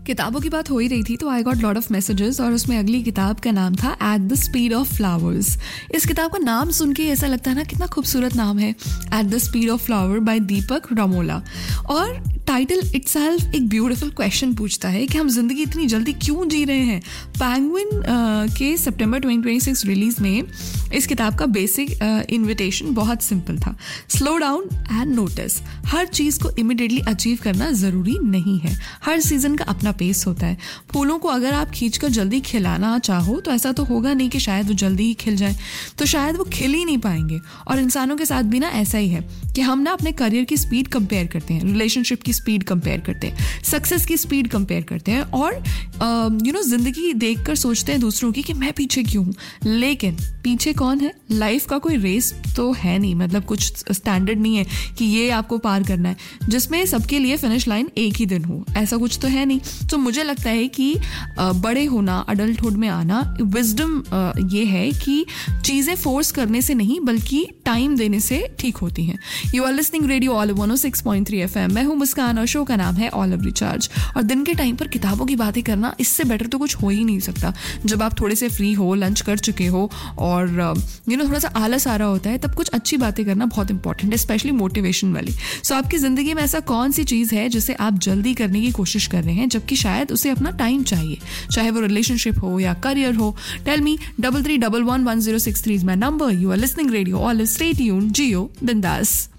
किताबों की बात हो ही रही थी तो I got lot of messages और उसमें अगली किताब का नाम था at the speed of flowers. इस किताब का नाम सुन के ऐसा लगता है ना, कितना खूबसूरत नाम है, at the speed of flower bye दीपक रमोला। और टाइटल इटसेल्फ एक ब्यूटीफुल क्वेश्चन पूछता है कि हम जिंदगी इतनी जल्दी क्यों जी रहे हैं। पेंगुइन के सितंबर 2026 रिलीज में इस किताब का बेसिक इन्विटेशन बहुत सिंपल था, स्लो डाउन एंड नोटिस। हर चीज़ को इमिडिएटली अचीव करना ज़रूरी नहीं है, हर सीजन का अपना पेस होता है। फूलों को अगर आप खींचकर जल्दी खिलाना चाहो तो ऐसा तो होगा नहीं कि शायद वो जल्दी ही खिल जाए, तो शायद वो खिल ही नहीं पाएंगे। और इंसानों के साथ भी ना ऐसा ही है कि हम ना अपने करियर की स्पीड कंपेयर करते हैं, रिलेशनशिप की स्पीड कंपेयर करते हैं, सक्सेस की स्पीड कंपेयर करते हैं और जिंदगी देखकर सोचते हैं दूसरों की कि मैं पीछे क्यों हूँ। लेकिन पीछे कौन है? लाइफ का कोई रेस तो है नहीं, मतलब कुछ स्टैंडर्ड नहीं है कि ये आपको पार करना है जिसमें सबके लिए फिनिश लाइन एक ही दिन हो, ऐसा कुछ तो है नहीं। तो मुझे लगता है कि बड़े होना, अडल्टहुड में आना, विजडम ये है कि चीज़ें फोर्स करने से नहीं बल्कि टाइम देने से ठीक होती हैं। You are listening radio olive 106.3 FM। मैं हूँ मुस्कान और शो का नाम है ऑलिव रिचार्ज। और दिन के टाइम पर किताबों की बातें करना, इससे बेटर तो कुछ हो ही नहीं सकता। जब आप थोड़े से फ्री हो, लंच कर चुके हो और थोड़ा सा आलस आ रहा होता है, तब कुछ अच्छी बातें करना बहुत इंपॉर्टेंट है, स्पेशली मोटिवेशन वाली। सो आपकी जिंदगी में ऐसा कौन सी चीज़ है जिसे आप जल्दी करने की कोशिश कर रहे हैं जबकि शायद उसे अपना टाइम चाहिए, चाहे वो रिलेशनशिप हो या करियर हो? Tell me. 33111063 is my number. You are listening radio olive. Stay tuned, जियो बिंदास।